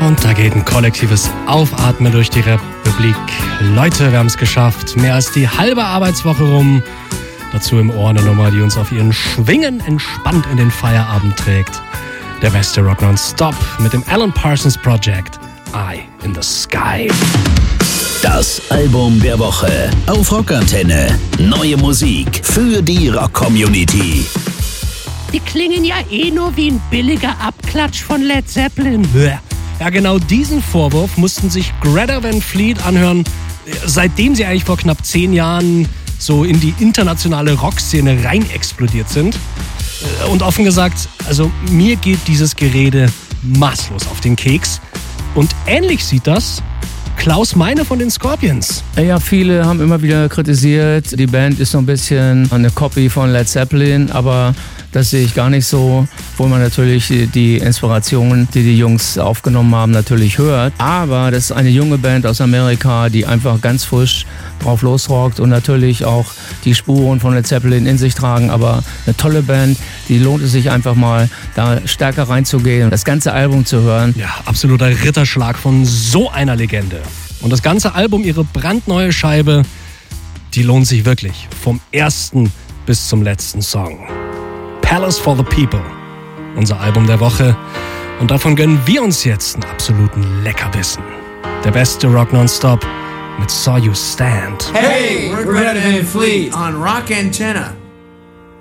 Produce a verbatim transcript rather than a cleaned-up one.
Und da geht ein kollektives Aufatmen durch die Republik. Leute, wir haben es geschafft. Mehr als die halbe Arbeitswoche rum. Dazu im Ohr eine Nummer, die uns auf ihren Schwingen entspannt in den Feierabend trägt. Der beste Rock nonstop mit dem Alan Parsons Project, Eye in the Sky. Das Album der Woche auf Rockantenne. Neue Musik für die Rock-Community. Die klingen ja eh nur wie ein billiger Abklatsch von Led Zeppelin. Ja, genau diesen Vorwurf mussten sich Greta Van Fleet anhören, seitdem sie eigentlich vor knapp zehn Jahren so in die internationale Rockszene rein explodiert sind. Und offen gesagt, also mir geht dieses Gerede maßlos auf den Keks. Und ähnlich sieht das Klaus Meine von den Scorpions. Ja, viele haben immer wieder kritisiert, die Band ist so ein bisschen eine Copy von Led Zeppelin, aber das sehe ich gar nicht so, wo man natürlich die Inspirationen, die die Jungs aufgenommen haben, natürlich hört. Aber das ist eine junge Band aus Amerika, die einfach ganz frisch drauf losrockt und natürlich auch die Spuren von Led Zeppelin in sich tragen. Aber eine tolle Band, die lohnt es sich einfach mal, da stärker reinzugehen und das ganze Album zu hören. Ja, absoluter Ritterschlag von so einer Legende. Und das ganze Album, ihre brandneue Scheibe, die lohnt sich wirklich. Vom ersten bis zum letzten Song. Palace for the People, unser Album der Woche. Und davon gönnen wir uns jetzt einen absoluten Leckerbissen. Der beste Rock nonstop mit Saw You Stand. Hey, we're Greta Van Fleet on Rock Antenna.